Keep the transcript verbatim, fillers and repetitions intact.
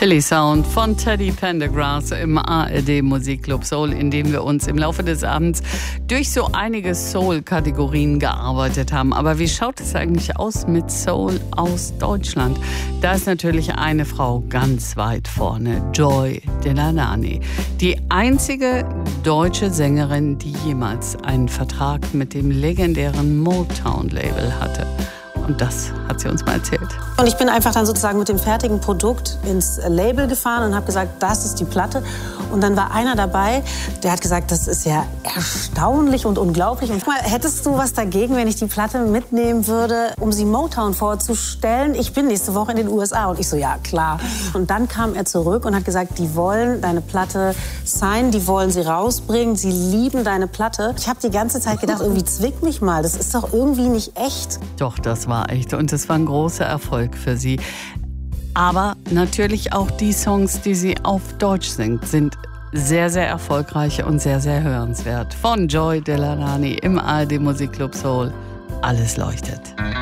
Philly Sound von Teddy Pendergrass im A R D Musikclub Soul, in dem wir uns im Laufe des Abends durch so einige Soul-Kategorien gearbeitet haben. Aber wie schaut es eigentlich aus mit Soul aus Deutschland? Da ist natürlich eine Frau ganz weit vorne, Joy Delaney. Die einzige deutsche Sängerin, die jemals einen Vertrag mit dem legendären Motown-Label hatte. Und das hat sie uns mal erzählt. Und ich bin einfach dann sozusagen mit dem fertigen Produkt ins Label gefahren und habe gesagt, das ist die Platte. Und dann war einer dabei, der hat gesagt, das ist ja erstaunlich und unglaublich. Und mal, hättest du was dagegen, wenn ich die Platte mitnehmen würde, um sie Motown vorzustellen? Ich bin nächste Woche in den U S A. Und ich so, ja, klar. Und dann kam er zurück und hat gesagt, die wollen deine Platte signen, die wollen sie rausbringen, sie lieben deine Platte. Ich habe die ganze Zeit gedacht, irgendwie zwick mich mal, das ist doch irgendwie nicht echt. Doch, das war echt. Und es war ein großer Erfolg für sie. Aber natürlich auch die Songs, die sie auf Deutsch singt, sind sehr, sehr erfolgreich und sehr, sehr hörenswert. Von Joy Delaney im A R D Musikclub Soul. Alles leuchtet.